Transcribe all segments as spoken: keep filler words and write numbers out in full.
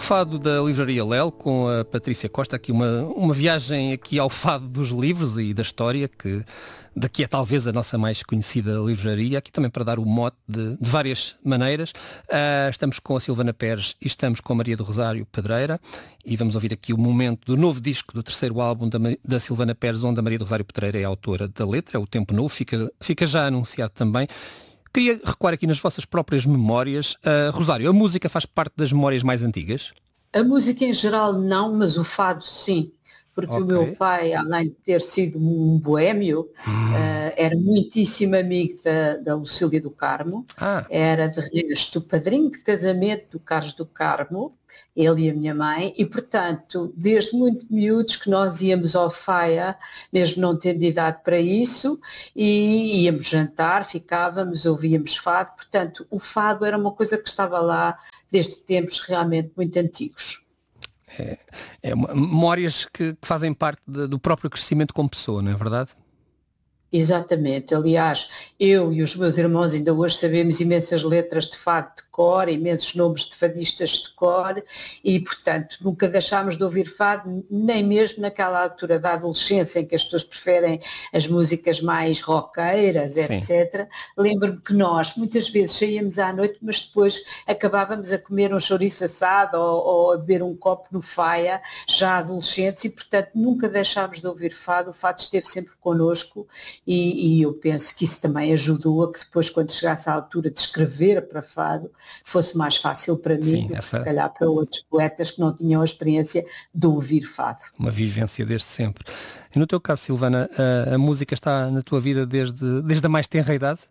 fado da Livraria Lel com a Patrícia Costa, aqui uma, uma viagem aqui ao fado dos livros e da história, que daqui é talvez a nossa mais conhecida livraria, aqui também para dar o mote de, de várias maneiras. Uh, estamos com a Silvana Pérez e estamos com a Maria do Rosário Pedreira e vamos ouvir aqui o momento do novo disco do terceiro álbum da, da Silvana Pérez, onde a Maria do Rosário Pedreira é a autora da letra, é o Tempo Novo, fica, fica já anunciado também. Queria recuar aqui nas vossas próprias memórias. Uh, Rosário, a música faz parte das memórias mais antigas? A música em geral não, mas o fado sim. Porque okay. O meu pai, além de ter sido um boémio, hum. uh, era muitíssimo amigo da, da Lucília do Carmo. Ah. Era de resto padrinho de casamento do Carlos do Carmo, ele e a minha mãe, e portanto, desde muito miúdos que nós íamos ao Faia, mesmo não tendo idade para isso, e íamos jantar, ficávamos, ouvíamos fado, portanto, o fado era uma coisa que estava lá desde tempos realmente muito antigos. É, é uma, memórias que, que fazem parte de, do próprio crescimento como pessoa, não é verdade? Exatamente, aliás, eu e os meus irmãos ainda hoje sabemos imensas letras de fado de cor, imensos nomes de fadistas de cor e, portanto, nunca deixámos de ouvir fado, nem mesmo naquela altura da adolescência em que as pessoas preferem as músicas mais roqueiras, Sim. etcétera. Lembro-me que nós muitas vezes saíamos à noite, mas depois acabávamos a comer um chouriço assado ou, ou a beber um copo no Faia, já adolescentes, e, portanto, nunca deixámos de ouvir fado, o fado esteve sempre connosco. E, e eu penso que isso também ajudou a que depois, quando chegasse à altura de escrever para fado, fosse mais fácil para mim Sim, do essa... que se calhar para outros poetas que não tinham a experiência de ouvir fado. Uma vivência desde sempre. E no teu caso, Silvana, a, a música está na tua vida desde, desde a mais tenra idade?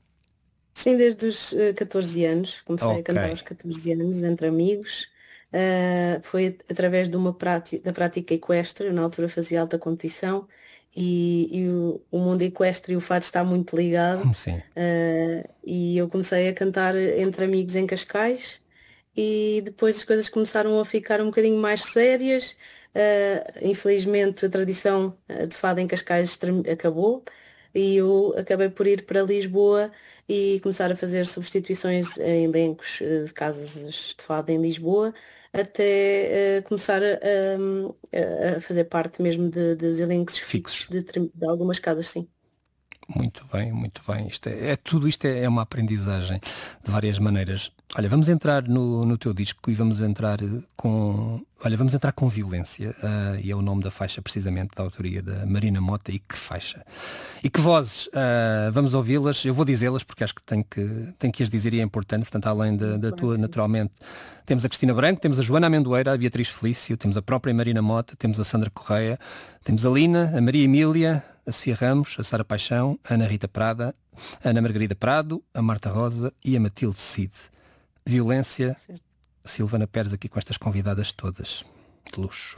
Sim, desde os uh, catorze anos. Comecei okay. a cantar aos catorze anos, entre amigos. Uh, foi através de uma prática, da prática equestre. Eu, na altura, fazia alta competição. E, e o, o mundo equestre e o fado está muito ligado. Uh, e eu comecei a cantar entre amigos em Cascais e depois as coisas começaram a ficar um bocadinho mais sérias. Uh, infelizmente a tradição de fado em Cascais acabou e eu acabei por ir para Lisboa e começar a fazer substituições em elencos de casas de fado em Lisboa, até uh, começar a, a fazer parte mesmo de, dos elencos fixos de, de algumas casas, sim. Muito bem, muito bem. Isto é, é, tudo isto é, é uma aprendizagem de várias maneiras. Olha, vamos entrar no, no teu disco e vamos entrar com... Olha, vamos entrar com violência, uh, e é o nome da faixa precisamente da autoria da Marina Mota. E que faixa! E que vozes! Uh, vamos ouvi-las, eu vou dizê-las porque acho que tenho que, tenho que as dizer e é importante, portanto, além da, da tua, naturalmente, temos a Cristina Branco, temos a Joana Amendoeira, a Beatriz Felício, temos a própria Marina Mota, temos a Sandra Correia, temos a Lina, a Maria Emília, a Sofia Ramos, a Sara Paixão, a Ana Rita Prada, a Ana Margarida Prado, a Marta Rosa e a Matilde Cid. Violência, certo. Silvana Pérez aqui com estas convidadas todas de luxo.